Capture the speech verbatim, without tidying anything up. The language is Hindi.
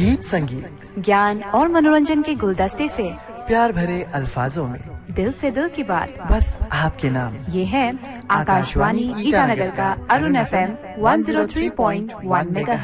गीत संगीत, ज्ञान और मनोरंजन के गुलदस्ते से प्यार भरे अल्फाजों में दिल से दिल की बात, बस आपके नाम। ये है आकाशवाणी ईटानगर का Arun F M one zero three point one mega